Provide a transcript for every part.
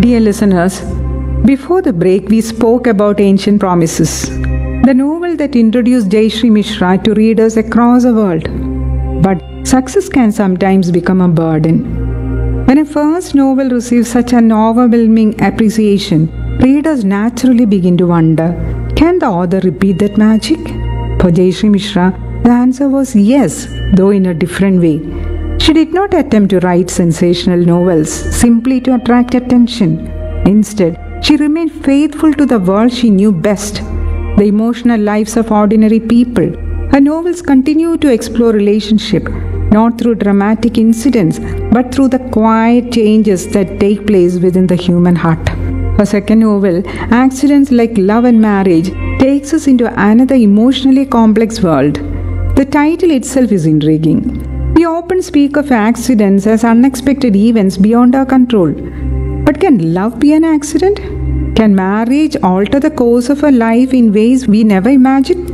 Dear listeners, before the break we spoke about Ancient Promises, the novel that introduced Jayashree Mishra to readers across the world. But success can sometimes become a burden. When a first novel receives such an overwhelming appreciation, readers naturally begin to wonder, can the author repeat that magic? For Jayashree Mishra, the answer was yes, though in a different way. She did not attempt to write sensational novels simply to attract attention. Instead, she remained faithful to the world she knew best, the emotional lives of ordinary people. Her novels continue to explore relationship, not through dramatic incidents, but through the quiet changes that take place within the human heart. Her second novel, Accidents Like Love and Marriage, takes us into another emotionally complex world. The title itself is intriguing. We often speak of accidents as unexpected events beyond our control. But can love be an accident? Can marriage alter the course of a life in ways we never imagined?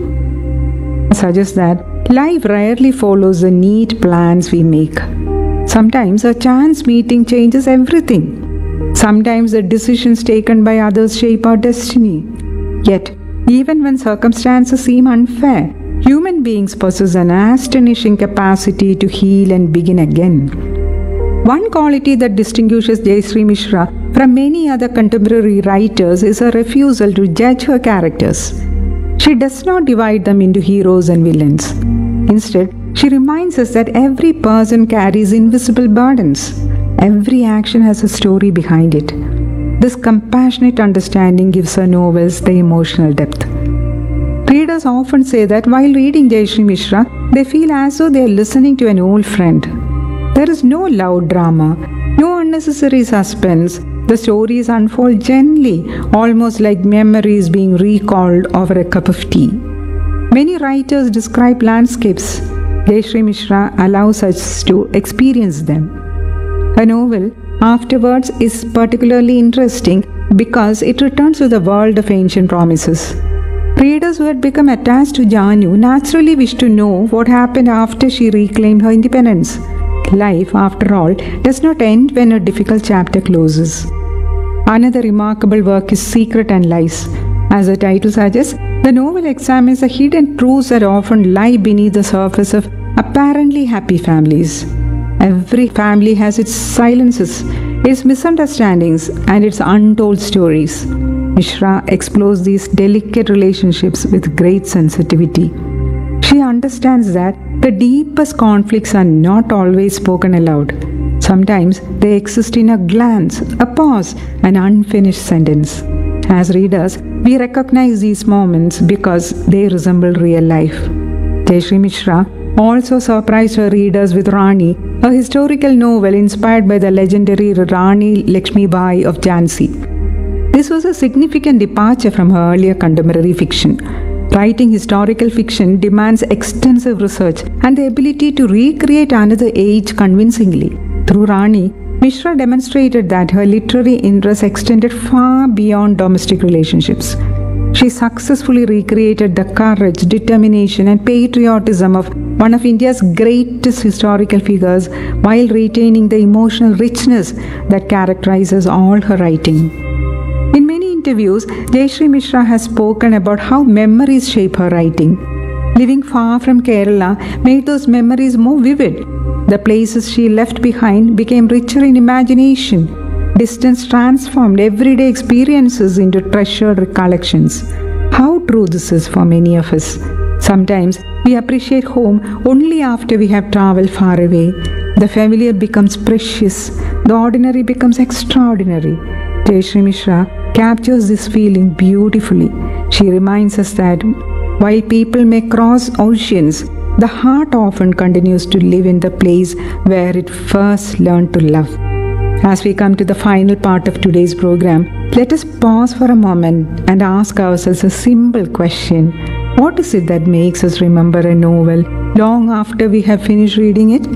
I suggest that life rarely follows the neat plans we make. Sometimes a chance meeting changes everything. Sometimes the decisions taken by others shape our destiny. Yet, even when circumstances seem unfair, human beings possess an astonishing capacity to heal and begin again. One quality that distinguishes Jayashree Mishra from many other contemporary writers is her refusal to judge her characters. She does not divide them into heroes and villains. Instead, she reminds us that every person carries invisible burdens. Every action has a story behind it. This compassionate understanding gives her novels the emotional depth. Readers often say that while reading Jayashree Mishra, they feel as though they are listening to an old friend. There is no loud drama, no unnecessary suspense. The stories unfold gently, almost like memories being recalled over a cup of tea. Many writers describe landscapes. Jayashree Mishra allows us to experience them. Her novel, Afterwards, is particularly interesting because it returns to the world of Ancient Promises. Readers who had become attached to Janu naturally wished to know what happened after she reclaimed her independence. Life, after all, does not end when a difficult chapter closes. Another remarkable work is Secret and Lies. As the title suggests, the novel examines the hidden truths that often lie beneath the surface of apparently happy families. Every family has its silences, its misunderstandings, and its untold stories. Mishra explores these delicate relationships with great sensitivity. She understands that the deepest conflicts are not always spoken aloud. Sometimes they exist in a glance, a pause, an unfinished sentence. As readers, we recognize these moments because they resemble real life. Jayashree Mishra also surprised her readers with Rani, a historical novel inspired by the legendary Rani Lakshmibai of Jhansi. This was a significant departure from her earlier contemporary fiction. Writing historical fiction demands extensive research and the ability to recreate another age convincingly. Through Rani, Mishra demonstrated that her literary interests extended far beyond domestic relationships. She successfully recreated the courage, determination, and patriotism of one of India's greatest historical figures while retaining the emotional richness that characterizes all her writing. In many interviews, Jayashree Mishra has spoken about how memories shape her writing. Living far from Kerala made those memories more vivid. The places she left behind became richer in imagination. Distance transformed everyday experiences into treasured recollections. How true this is for many of us. Sometimes we appreciate home only after we have traveled far away. The familiar becomes precious, the ordinary becomes extraordinary. Jayashree Mishra captures this feeling beautifully. She reminds us that while people may cross oceans, the heart often continues to live in the place where it first learned to love. As we come to the final part of today's program, let us pause for a moment and ask ourselves a simple question. What is it that makes us remember a novel long after we have finished reading it?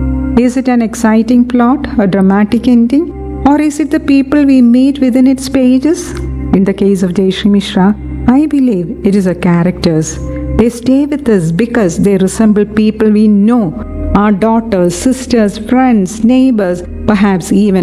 Is it an exciting plot, a dramatic ending, or is it the people we meet within its pages? In the case of Jayashree Mishra, I believe it is the characters. They stay with us because they resemble people we know, our daughters, sisters, friends, neighbors, perhaps even